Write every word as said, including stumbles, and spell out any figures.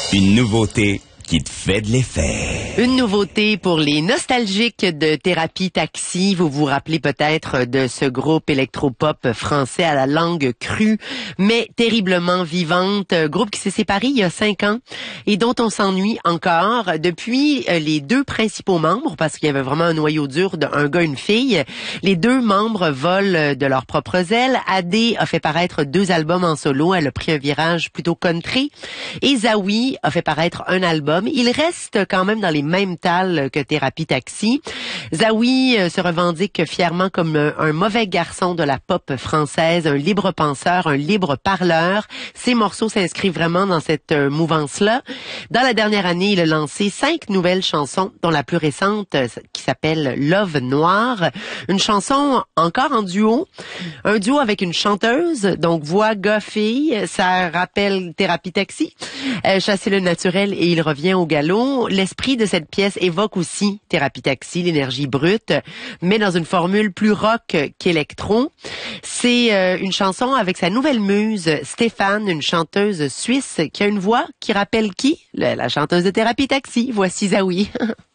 Une nouveauté qui te fait de l'effet. Une nouveauté pour les nostalgiques de Thérapie Taxi. Vous vous rappelez peut-être de ce groupe électropop français à la langue crue, mais terriblement vivante. Groupe qui s'est séparé il y a cinq ans et dont on s'ennuie encore depuis les deux principaux membres, parce qu'il y avait vraiment un noyau dur d'un gars et une fille. Les deux membres volent de leurs propres ailes. Adé a fait paraître deux albums en solo. Elle a pris un virage plutôt country. Et Zawi a fait paraître un album. Il reste quand même dans les mêmes tales que Thérapie Taxi. Zawi se revendique fièrement comme un mauvais garçon de la pop française, un libre penseur, un libre parleur. Ses morceaux s'inscrivent vraiment dans cette mouvance-là. Dans la dernière année, il a lancé cinq nouvelles chansons, dont la plus récente qui s'appelle Love Noir. Une chanson encore en duo. Un duo avec une chanteuse, donc voix, gars, fille. Ça rappelle Thérapie Taxi. Euh, chasser le naturel et il revient au galop. L'esprit de cette pièce évoque aussi Thérapie Taxi, l'énergie brute, mais dans une formule plus rock qu'électro. C'est euh, une chanson avec sa nouvelle muse, Stéphane, une chanteuse suisse qui a une voix qui rappelle qui? La, la chanteuse de Thérapie Taxi. Voici Zawi.